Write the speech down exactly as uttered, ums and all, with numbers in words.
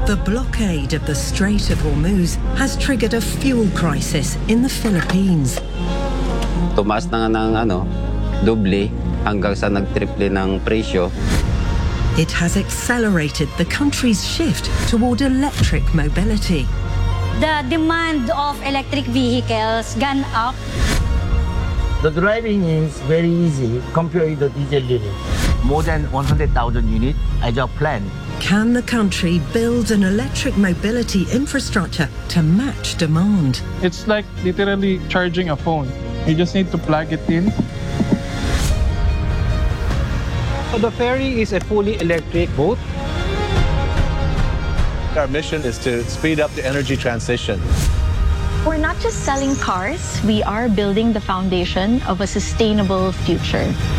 The blockade of the Strait of Hormuz has triggered a fuel crisis in the Philippines. Tumaas na nga ng ano, doble hanggang sa nagtriple ng presyo. It has accelerated the country's shift toward electric mobility. The demand of electric vehicles gone up. The driving is very easy compared to diesel unit. More than one hundred thousand units as a plan. Can the country build an electric mobility infrastructure to match demand? It's like literally charging a phone. You just need to plug it in. So the ferry is a fully electric boat. Our mission is to speed up the energy transition. We're not just selling cars, we are building the foundation of a sustainable future.